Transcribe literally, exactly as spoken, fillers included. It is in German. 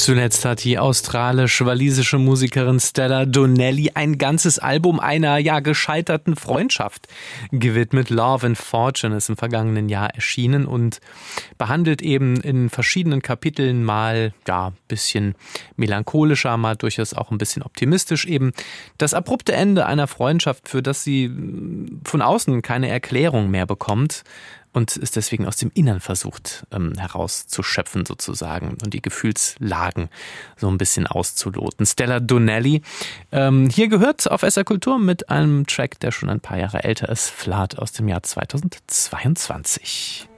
Zuletzt hat die australisch-walisische Musikerin Stella Donnelly ein ganzes Album einer ja gescheiterten Freundschaft gewidmet. Love and Fortune ist im vergangenen Jahr erschienen und behandelt eben in verschiedenen Kapiteln mal ja bisschen melancholischer, mal durchaus auch ein bisschen optimistisch eben das abrupte Ende einer Freundschaft, für das sie von außen keine Erklärung mehr bekommt. Und ist deswegen aus dem Innern versucht ähm, herauszuschöpfen sozusagen und die Gefühlslagen so ein bisschen auszuloten. Stella Donnelly, ähm, hier gehört auf S R Kultur mit einem Track, der schon ein paar Jahre älter ist, Flood aus dem Jahr zweitausendzweiundzwanzig.